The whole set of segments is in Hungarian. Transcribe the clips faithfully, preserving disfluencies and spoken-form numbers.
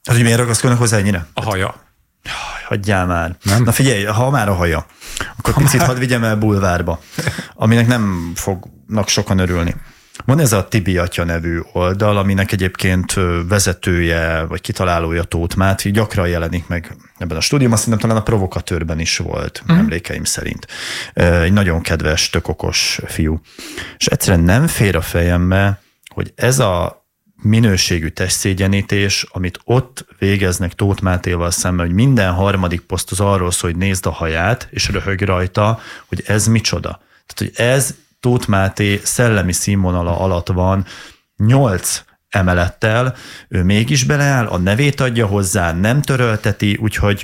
hogy miért ragaszkodnak hozzá ennyire? A haja. Jaj, hagyjál már. Nem? Na figyelj, ha már a haja, akkor ha picit hadd vigyem el bulvárba, aminek nem fognak sokan örülni. Van ez a Tibi Atya nevű oldal, aminek egyébként vezetője, vagy kitalálója Tóth Máté, gyakran jelenik meg ebben a stúdiumban, szerintem talán a Provokatőrben is volt, mm. emlékeim szerint. Egy nagyon kedves, tök okos fiú. És egyszerűen nem fér a fejembe, hogy ez a minőségű testszégyenítés, amit ott végeznek Tóth Mátéval szemben, hogy minden harmadik poszt az arról szól, hogy nézd a haját, és röhög rajta, hogy ez micsoda. Tehát, hogy ez Tóth Máté szellemi színvonala alatt van nyolc emelettel, ő mégis beleáll, a nevét adja hozzá, nem törölteti, úgyhogy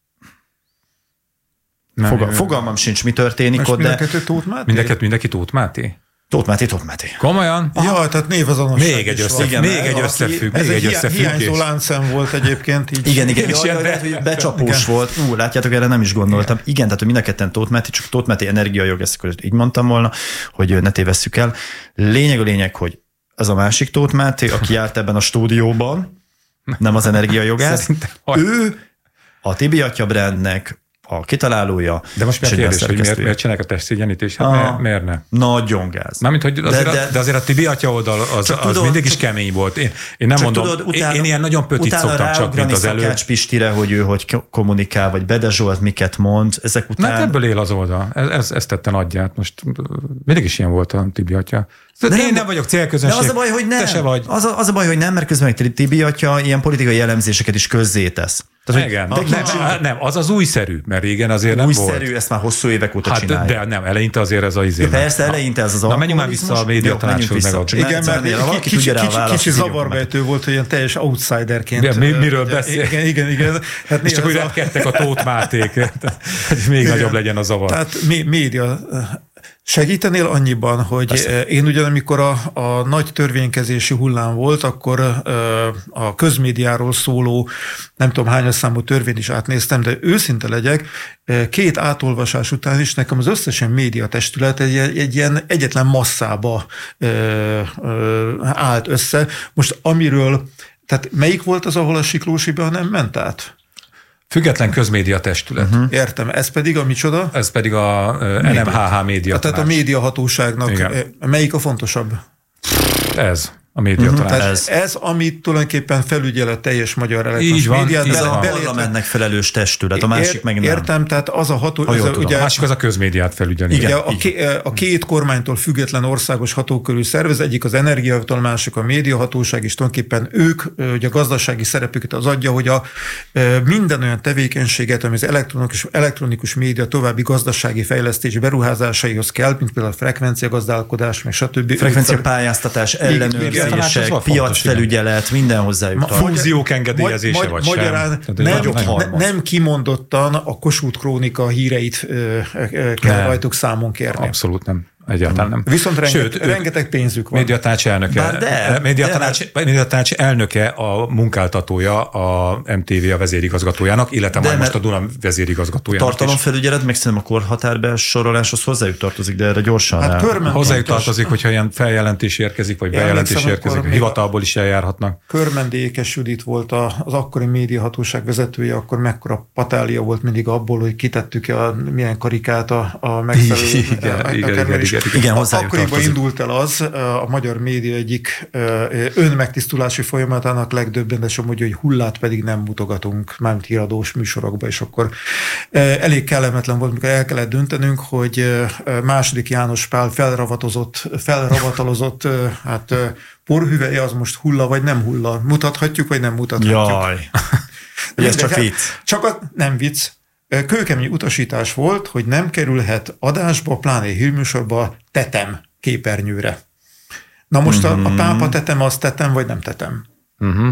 nem, fogal- fogalmam sincs, mi történik ott, de... Mindeket mindenki Tóth Máté? Tóth Máté, Tóth Máté. Komolyan? Ja, tehát névazonosság. Még egy, össze, igen, még egy összefügg, ez még egy egy összefüggés. hiányzó láncszem volt egyébként. Így. Igen, igen, és jaj, jaj, lehet, hogy becsapós igen. volt. Ú, látjátok, erre nem is gondoltam. Igen, igen, tehát hogy mind a ketten Tóth Máté, csak Tóth Máté energiajog, ezt akkor így mondtam volna, hogy ne tévesszük el. Lényeg a lényeg, hogy ez a másik Tóth Máté, aki járt ebben a stúdióban, nem az energiajogász, ő a Tibi Atya brandnek a kitalálója. De most miért kérdés, hogy miért, miért csinálják a testzégyenítést? Hát miért, miért ne? Nagyon gáz. Mármint, hogy azért, de, de, a, de azért a Tibi Atya oldal az, az tudod, mindig is kemény volt. Én, én nem mondom, tudod, utána, én, én ilyen nagyon pötit szoktam csak, mint az elő. Utána Pistire, hogy ő hogy kommunikál, vagy Bede Zsolt miket mond, ezek után... Hát ebből él az oldal. Ez, ez, ez tette nagyját. Most mindig is ilyen volt a Tibi Atya. De én nem, nem vagyok célközönség. De az a baj, hogy nem. Se vagy. Az, a, az a baj, hogy nem, mert közben Tibi Atya ilyen politikai elemzéseket is közzétesz. Tehát, igen. De nem, nem, az az újszerű, mert régen azért nem újszerű, volt. Újszerű, ezt már hosszú évek óta hát, csinálja. De nem, eleinte azért ez az izé. Persze, eleinte ez az alkoholizmus. Na, menjünk már vissza a médiatanácshoz meg a... Igen, mert kicsi, kicsi zavarbejtő volt, hogy ilyen teljes outsiderként. De, mi, miről beszél? Igen, igen, igen. Hát és csak úgy repkedtek a Tóth Máték, hogy még igen. nagyobb legyen a zavar. Tehát média... Segítenél annyiban, hogy Persze. én ugyan, amikor a, a nagy törvénykezési hullám volt, akkor a közmédiáról szóló, nem tudom hányas számú törvényt is átnéztem, de őszinte legyek, két átolvasás után is nekem az összesen médiatestület egy, egy ilyen egyetlen masszába állt össze. Most amiről, tehát melyik volt az, ahol a Siklósiba nem ment át? Független közmédia testület. Uh-huh. Értem, ez pedig a micsoda? Ez pedig a en em há há média. Tehát a médiahatóságnak igen. Melyik a fontosabb? Ez. A médiatanács. Uh-huh. Ez. ez, ami tulajdonképpen felügyel a teljes magyar elektronikus médiát. Ez a parlamentnek felelős testület, a másik ér, meg nem. Értem, tehát az a ható... Ha a, ugye, a másik az a közmédiát felügyel. Igen, a, a két kormánytól független országos hatókörű szervez, egyik az energiahivatal, másik a médiahatóság, és tulajdonképpen ők, ugye a gazdasági szerepüket az adja, hogy a minden olyan tevékenységet, ami az elektronikus, elektronikus média további gazdasági fejlesztés beruházásaihoz kell, mint például a frekvenciagazdálkodás, meg stb. Frekvenciapályáztatás, ellenőrzés, piacfelügyelet, minden hozzájuk tartozik. Fúziók engedélyezése vagy magyarán sem. Nem, nem, nem kimondottan a Kossuth Krónika híreit kell nem. rajtuk számon kérni. Abszolút nem. Egyáltalán nem. Viszont rengeteg, Sőt, rengeteg pénzük van. Médiatanács elnöke, de, médiatanács, de, médiatanács elnöke a munkáltatója a em té vé a vezérigazgatójának, illetve majd most a Duna vezérigazgatójának. Tartalomfelügyelet, meg szerintem a korhatárbe soroláshoz hozzájuk tartozik, de erre gyorsan hát hozzájuk tartozik, hogyha ilyen feljelentés érkezik, vagy bejelentés érkezik, hivatalból is eljárhatnak. Körmendékes Judit volt az akkori médiahatóság vezetője, akkor mekkora patália volt mindig abból, hogy kitettük a milyen karikát a, a megfelelő igen, igen, igen. Igen, akkoriban indult el az a magyar média egyik önmegtisztulási folyamatának legdöbbenetesebb, hogy hullát pedig nem mutogatunk, mármint híradós műsorokba, és akkor elég kellemetlen volt, mikor el kellett döntenünk, hogy második János Pál felravatozott, felravatalozott hát porhüvelye az most hulla vagy nem hulla. Mutathatjuk, vagy nem mutathatjuk. Jaj, ez csak vicc. Csak a, nem vicc. Kőkemény utasítás volt, hogy nem kerülhet adásba, pláne hírműsorba tetem képernyőre. Na most uh-huh. a, a pápa tetem, az tetem, vagy nem tetem? Uh-huh.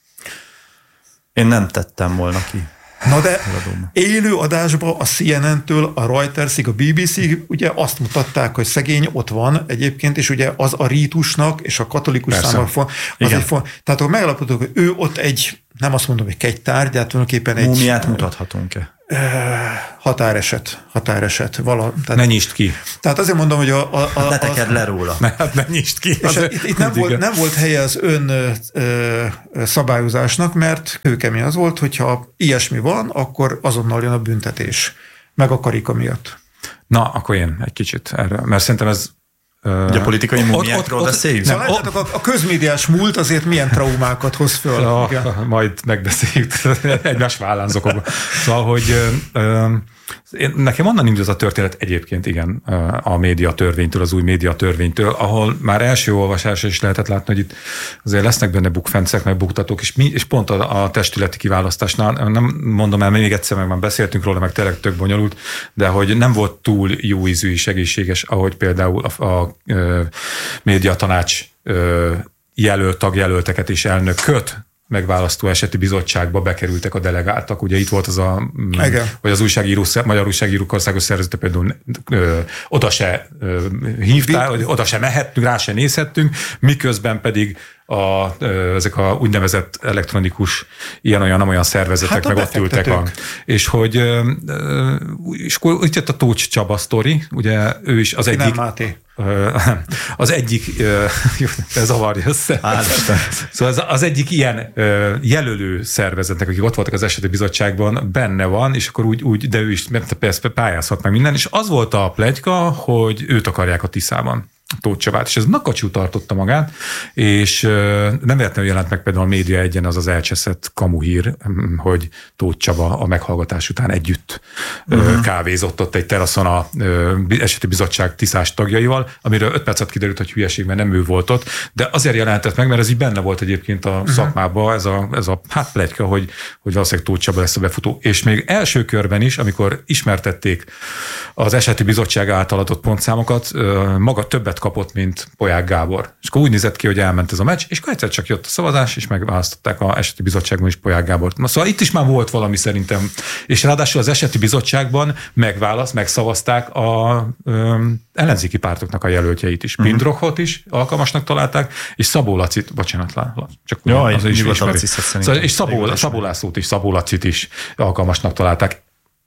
Én nem tettem volna ki. Na de élő adásba a cé en en-től a Reutersig, a bé bé cé-ig ugye azt mutatták, hogy szegény ott van egyébként, és ugye az a rítusnak és a katolikus számára az egy font. Tehát akkor megállapodunk, hogy ő ott egy, nem azt mondom, hogy egy tárgy, de tulajdonképpen egy... Múmiát mutathatunk-e? Határeset, határeset. Vala, tehát, ne nyisd ki. Tehát azért mondom, hogy a... a, a ne tekerd le róla. Ne, ne nyisd ki. És itt, itt nem, volt, nem volt helye az ön ö, szabályozásnak, mert kőkemény az volt, hogyha ilyesmi van, akkor azonnal jön a büntetés. Meg a karika miatt. Na, akkor én egy kicsit erről, mert szerintem ez Ugye a politikai mumiákról beszéljük? Szóval látjátok, a, a közmédiás múlt azért milyen traumákat hoz föl. Ja, majd megbeszéljük egymás vállán zokogva. Szóval, hogy ö, én, nekem onnan indul ez a történet egyébként, igen, a médiatörvénytől, az új médiatörvénytől, ahol már első olvasásra is lehetett látni, hogy itt azért lesznek benne bukfencek, meg buktatók, és, mi, és pont a, a testületi kiválasztásnál, nem mondom el, még egyszer meg már beszéltünk róla, meg tényleg tök bonyolult, de hogy nem volt túl jó ízű és egészséges, ahogy például a, a, a médiatanács jelölt, tagjelölteket és elnököt megválasztó eseti bizottságba bekerültek a delegáltak. Ugye itt volt az a, igen. vagy az újságíró, Magyar Újságírók Országos Szervezete például ö, oda se ö, hívtál, vagy oda se mehettünk, rá se nézhettünk, miközben pedig a, ö, ezek a úgynevezett elektronikus ilyen-olyan-olyan szervezetek hát meg ott ültek. A, és hogy ö, és akkor itt jött a Tóth Csaba sztori, ugye ő is az egyik... Az egyik, ez zavarja össze. Szóval az, az egyik ilyen jelölő szervezetnek, akik ott voltak az eseti bizottságban, benne van, és akkor úgy, úgy de ő is persze pályázhat meg minden, és az volt a pletyka, hogy őt akarják a Tiszában. Tóth Csabát, és ez nakacsú tartotta magát, és nem véletlenül jelent meg például a Média Egyen az az elcseszett kamuhír, hogy Tóth Csaba a meghallgatás után együtt uh-huh. kávézott ott egy teraszon a eseti bizottság tiszás tagjaival, amiről öt percet kiderült, hogy hülyeség, mert nem ő volt ott, de azért jelentett meg, mert ez így benne volt egyébként a uh-huh. szakmában, ez a, ez a hát pletyka, hogy, hogy valószínűleg Tóth Csaba lesz a befutó. És még első körben is, amikor ismertették az eseti bizottság által adott pontszámokat, maga többet kapott, mint Polyák Gábor. És akkor úgy nézett ki, hogy elment ez a meccs, és akkor egyszer csak jött a szavazás, és megválasztották az eseti bizottságban is Polyák Gábort. Na, szóval itt is már volt valami szerintem. És ráadásul az eseti bizottságban megválaszt, megszavazták a ö, ellenzéki pártoknak a jelöltjeit is. Uh-huh. Pindrochot is alkalmasnak találták, és Szabó Lacit, bocsánat, csak Jaj, az is ismeri. Szóval, és Szabó, Szabó Lászlót is, Szabó Lacit is alkalmasnak találták.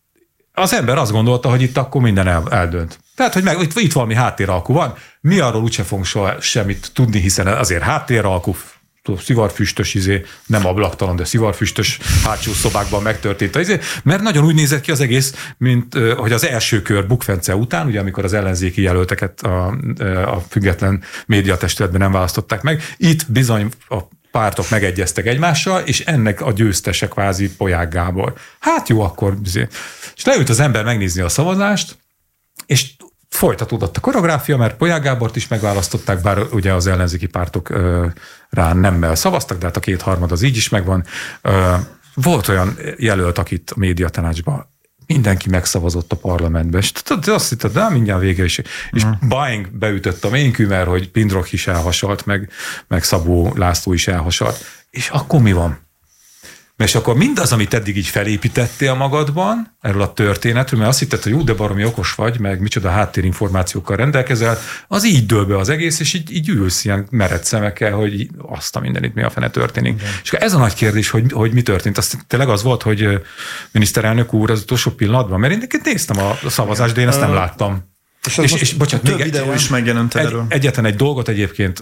Az ember azt gondolta, hogy itt akkor minden el, eldönt. Tehát, hogy meg, itt, itt valami háttéralkú van, mi arról úgyse fogunk soha semmit tudni, hiszen azért háttéralkú, szivarfüstös izé, nem ablaktalan, de szivarfüstös hátsó szobákban megtörtént az izé, mert nagyon úgy nézett ki az egész, mint hogy az első kör bukfence után, ugye amikor az ellenzéki jelölteket a, a független médiatestületben nem választották meg, itt bizony a pártok megegyeztek egymással, és ennek a győztese kvázi Polyák Gábor. Hát jó, akkor és leült az ember megnézni a szavazást, és folytatódott a koreográfia, mert Polyák Gábort is megválasztották, bár ugye az ellenzéki pártok ö, rá nemmel szavaztak, de hát a kétharmad az így is megvan. Ö, volt olyan jelölt, akit a médiatanácsban mindenki megszavazott a parlamentbe, és azt hitted, de mindjárt vége is. És uh-huh. bang, beütött a ménkű, mert hogy Pindroch is elhasalt, meg, meg Szabó László is elhasalt. És akkor mi van? És akkor mindaz, amit eddig így felépítettél magadban, erről a történetről, mert azt hitted, hogy jó, de baromi okos vagy, meg micsoda háttérinformációkkal rendelkezel, az így dől be az egész, és így, így ülsz ilyen mered szemekkel, hogy azt a mindenit mi a fene történik. Igen. És ez a nagy kérdés, hogy, hogy mi történt. Azt tényleg az volt, hogy miniszterelnök úr az utolsó pillanatban, mert én néztem a szavazást, de én ezt nem láttam. És, és, és bocsánat, több videó is megjelent erről. Egy, egyetlen egy dolgot egyébként,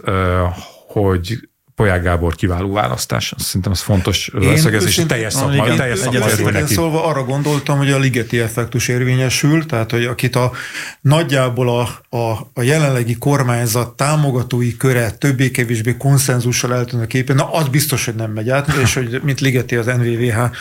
hogy Polyák Gábor kiváló választás. Azt szerintem ez fontos összegezés, teljes szakmai, teljes szakmai neki. Szólva arra gondoltam, hogy a Ligeti effektus érvényesül, tehát hogy akit a nagyjából a, a, a jelenlegi kormányzat támogatói köre többé-kevésbé konszenzussal el tudnak képen, na az biztos, hogy nem megy át, és hogy mint Ligeti az en vé vé há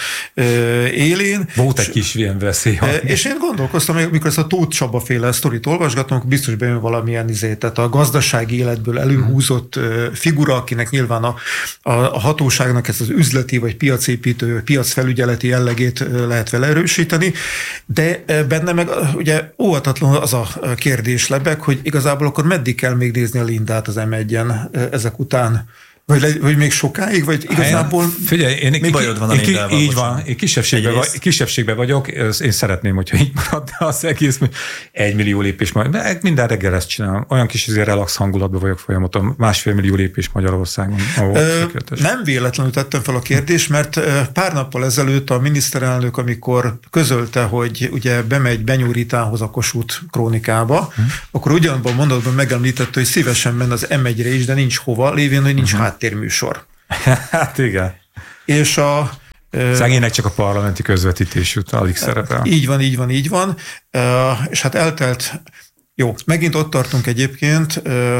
élén. Volt egy kis ilyen veszély. És én gondolkoztam, mikor ezt a Tóth Csaba féle sztorit olvasgatom, akkor biztos bejön valamilyen izé, tehát a gazdasági életből előhúzott figura, akinek nyilván Nyilván a, a, a hatóságnak ezt az üzleti, vagy piacépítő, piacfelügyeleti jellegét lehet vele erősíteni, de benne meg ugye óvatatlan az a kérdés lebeg, hogy igazából akkor meddig kell még nézni a Lindát az em egyen ezek után. Vagy, vagy még sokáig, vagy igazából... Én, figyelj, én, mi ki, bajod van a én, ki, médiával? Így van, én kisebbségben, vagy, kisebbségben vagyok, én szeretném, hogyha így maradna az egész, egy millió lépés majd. Minden reggel ezt csinálom. Olyan kis azért relax hangulatban vagyok folyamaton. Másfél millió lépés Magyarországon. Ö, nem véletlenül tettem fel a kérdést, mert pár nappal ezelőtt a miniszterelnök, amikor közölte, hogy ugye bemegy Benyújtához a Kossuth Krónikába, hmm. akkor ugyanabban a mondatban megemlítette, hogy szívesen menne az em egyre is, de nincs hova, lévén, hogy nincs hmm. háttérműsor. Hát igen. És a... Szegénynek csak a parlamenti közvetítés jut, alig szerepel. Így van, így van, így van. És hát eltelt... Jó, megint ott tartunk egyébként,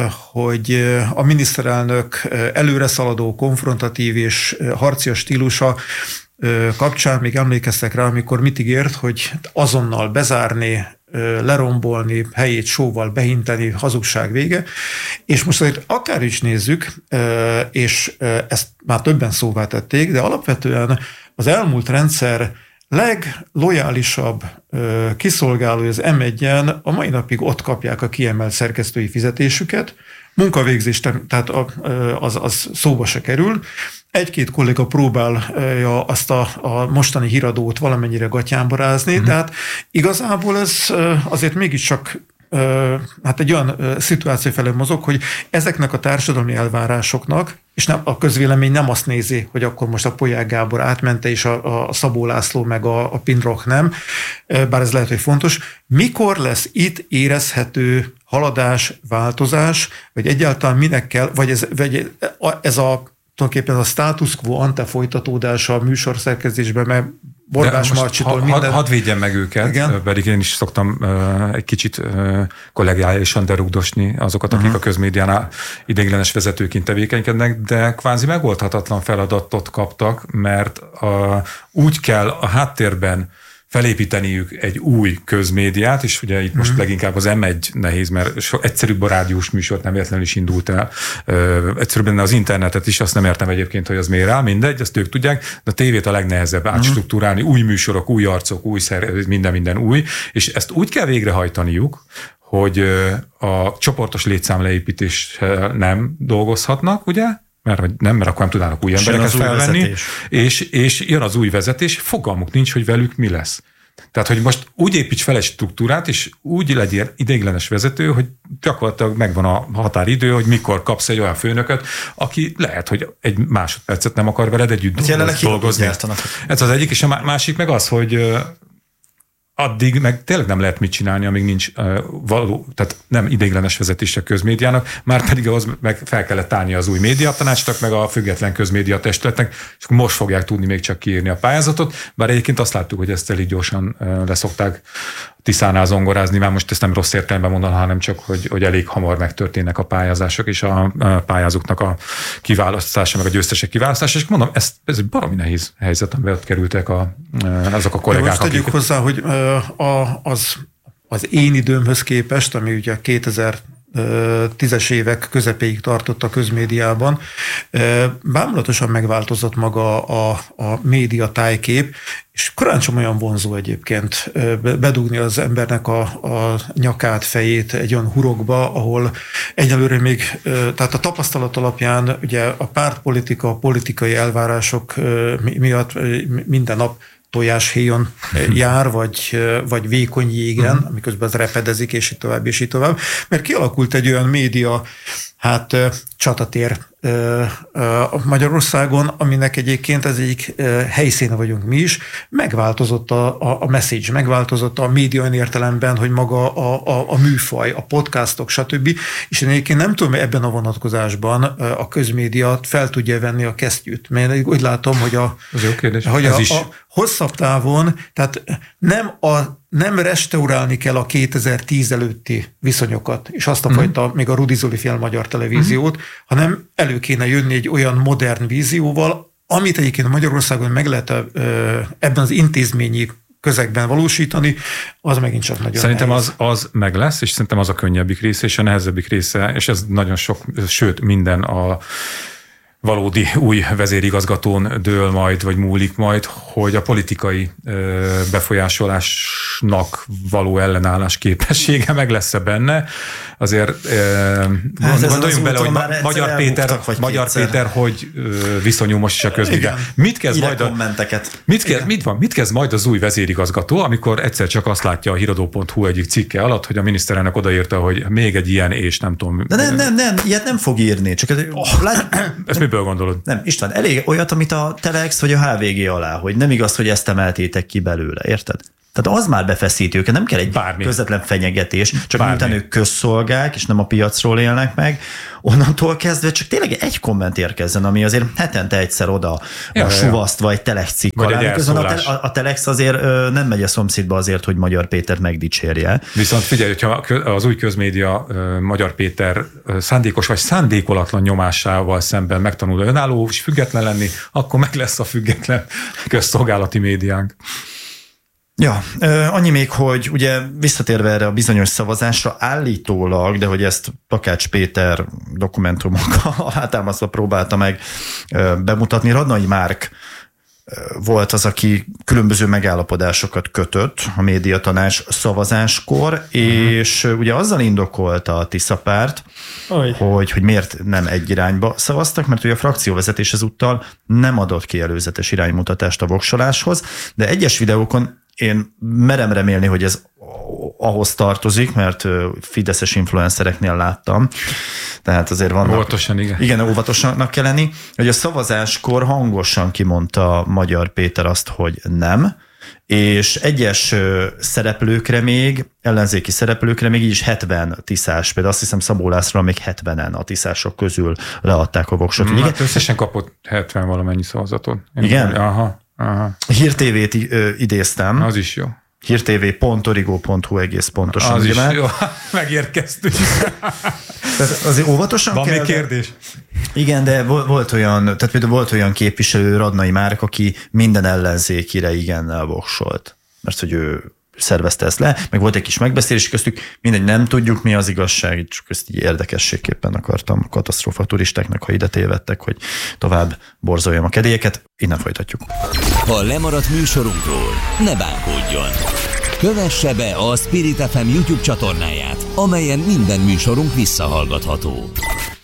hogy a miniszterelnök előre szaladó, konfrontatív és harcias stílusa kapcsán még emlékeztek rá, amikor mit ígért, hogy azonnal bezárni, lerombolni, helyét sóval behinteni, hazugság vége. És most azért akár is nézzük, és ezt már többen szóvá tették, de alapvetően az elmúlt rendszer leglojálisabb kiszolgálói az em egyen a mai napig ott kapják a kiemelt szerkesztői fizetésüket, munkavégzés, tehát az, az szóba se kerül. Egy-két kolléga próbálja azt a, a mostani híradót valamennyire gatyámba rázni, mm-hmm. tehát igazából ez azért mégiscsak hát egy olyan szituáció felé mozog, hogy ezeknek a társadalmi elvárásoknak, és nem, a közvélemény nem azt nézi, hogy akkor most a Polyák Gábor átmente, és a, a Szabó László meg a, a Pindrock nem, bár ez lehet, hogy fontos. Mikor lesz itt érezhető haladás, változás, vagy egyáltalán minek kell, vagy ez, vagy ez a tulajdonképpen a status quo ante folytatódása a műsorszerkesztésben, mert Borbás Marcsitól ha, minden... Hadd védjem meg őket, igen? Pedig én is szoktam uh, egy kicsit uh, kollegiálisan derugdosni azokat, akik uh-huh. a közmédiánál ideiglenes vezetőként tevékenykednek, de kvázi megoldhatatlan feladatot kaptak, mert uh, úgy kell a háttérben felépíteniük egy új közmédiát, és ugye itt most mm. leginkább az em egy nehéz, mert so, egyszerűbb a rádiós műsort nem véletlenül is indult el. Ö, egyszerűbb lenne az internetet is, azt nem értem egyébként, hogy az miért áll, mindegy, azt ők tudják, de a tévét a legnehezebb mm. átstruktúrálni, új műsorok, új arcok, új szer, minden, minden új, és ezt úgy kell végrehajtaniuk, hogy a csoportos létszámleépítés nem dolgozhatnak, ugye? Mert hogy nem, mert akkor nem tudnának új embereket felvenni, és, és jön az új vezetés, fogalmuk nincs, hogy velük mi lesz. Tehát, hogy most úgy építs fel egy struktúrát, és úgy legyél ideiglenes vezető, hogy gyakorlatilag megvan a határidő, hogy mikor kapsz egy olyan főnököt, aki lehet, hogy egy másodpercet nem akar veled együtt hát dolgozni. Ez az egyik, és a másik meg az, hogy addig meg tényleg nem lehet mit csinálni, amíg nincs uh, való, tehát nem ideiglenes vezetése közmédiának, már pedig ahhoz meg fel kellett állni az új médiatanácsnak, meg a független közmédia testületnek, és most fogják tudni még csak kiírni a pályázatot, bár egyébként azt láttuk, hogy ezt elég gyorsan uh, leszokták Tiszánál zongorázni, már most ezt nem rossz értelemben mondaná, hanem csak, hogy, hogy elég hamar megtörténnek a pályázások, és a, a pályázóknak a kiválasztása, meg a győztesek kiválasztása, és mondom, ez, ez egy baromi nehéz helyzet, amiben ott kerültek a, azok a kollégák. Most tegyük hozzá, hogy a, az, az én időmhöz képest, ami ugye kétezer-tízes évek közepéig tartott a közmédiában, bámulatosan megváltozott maga a, a média tájkép, és korán sem olyan vonzó egyébként bedugni az embernek a, a nyakát, fejét egy olyan hurokba, ahol egyelőre még, tehát a tapasztalat alapján ugye a pártpolitika, a politikai elvárások miatt minden nap tojáshéjon jár, vagy, vagy vékony jégen, uh-huh. amiközben az repedezik, és így tovább, és így tovább. Mert kialakult egy olyan média, hát csatatér Magyarországon, aminek egyébként ez egyik helyszíne vagyunk mi is, megváltozott a, a, a message, megváltozott a média olyan értelemben, hogy maga a, a, a műfaj, a podcastok, stb. És én egyébként nem tudom, hogy ebben a vonatkozásban a közmédia fel tudja venni a kesztyűt. Mert úgy látom, hogy a, hogy a, a hosszabb távon, tehát nem a nem restaurálni kell a kétezer-tíz előtti viszonyokat, és azt a mm. fajta, még a Rudi Zoli fél magyar televíziót, mm. hanem elő kéne jönni egy olyan modern vízióval, amit egyébként Magyarországon meg lehet ebben az intézményi közegben valósítani, az megint csak nagyon Szerintem nehéz. az, az meg lesz, és szerintem az a könnyebbik része, és a nehezebbik része, és ez nagyon sok, sőt minden a valódi új vezérigazgatón dől majd, vagy múlik majd, hogy a politikai befolyásolásnak való ellenállás képessége meg lesz-e benne. azért eh, hát gondoljunk bele, hogy ma, Magyar, Péter, Magyar Péter hogy viszonyul most is a közmédiához. Mit kezd majd a, mit, kezd, mit, van, mit kezd majd az új vezérigazgató, amikor egyszer csak azt látja a híradó pont hu egyik cikke alatt, hogy a miniszterelnök odaírta, hogy még egy ilyen és nem tudom. De nem, nem, nem, ilyet nem fog írni. Csak ez, oh, lát, ezt miből gondolod? Nem, István, elég olyat, amit a Telex vagy a há vé gé alá, hogy nem igaz, hogy ezt emeltétek ki belőle, érted? Tehát az már befeszíti őket, nem kell egy Bármi. közvetlen fenyegetés, csak Bármi. miután ők közszolgák, és nem a piacról élnek meg, onnantól kezdve csak tényleg egy komment érkezzen, ami azért hetente egyszer oda ja, a suvaszt vagy Telex cikk alá. Közben a, te, a Telex azért ö, nem megy a szomszédba azért, hogy Magyar Péter megdicsérje. Viszont figyelj, hogyha az új közmédia Magyar Péter szándékos vagy szándékolatlan nyomásával szemben megtanul önálló és független lenni, akkor meg lesz a független közszolgálati médiánk. Ja, annyi még, hogy ugye visszatérve erre a bizonyos szavazásra állítólag, de hogy ezt Takács Péter dokumentumokkal alátámasztva próbálta meg bemutatni, Radnai Márk volt az, aki különböző megállapodásokat kötött a médiatanács szavazáskor, uh-huh. és ugye azzal indokolta a Tiszapárt, hogy, hogy miért nem egy irányba szavaztak, mert ugye a frakcióvezetés ezúttal nem adott ki előzetes iránymutatást a voksoláshoz, de egyes videókon én merem remélni, hogy ez ahhoz tartozik, mert fideszes influencereknél láttam. Tehát azért van. Óvatosan, igen. Igen, óvatosnak kell lenni, hogy a szavazáskor hangosan kimondta Magyar Péter azt, hogy nem, és egyes szereplőkre még, ellenzéki szereplőkre még így is hetven tiszás, például azt hiszem Szabó Lászlóra még hetvenen a tiszások közül leadták a voksot. Mm, hát összesen kapott hetven valamennyi szavazatot. Én igen? Mondom, aha. Aha. Hír té vét idéztem. Az is jó. hír té vé pont origo pont hu egész pontosan. Az is jó. Megérkeztünk. Azért óvatosan Van kell. Van még kérdés? Igen, de volt olyan, tehát például volt olyan képviselő, Radnai Márk, aki minden ellenzékire igennel voksolt. Mert hogy ő szervezte ezt le, meg volt egy kis megbeszélés köztük, mindegy, nem tudjuk, mi az igazság, csak ezt így érdekességképpen akartam katasztrófa turistáknak, ha ide tévedtek, hogy tovább borzoljam a kedélyeket. Innen folytatjuk. Ha lemaradt műsorunkról, ne bánkódjon! Kövesse be a Spirit ef em YouTube csatornáját, amelyen minden műsorunk visszahallgatható.